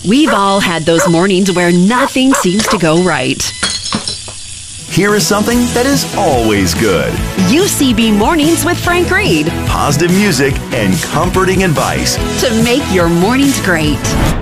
We've all had those mornings where nothing seems to go right. Here is something that is always good. UCB Mornings with Frank Reed. Positive music and comforting advice to make your mornings great.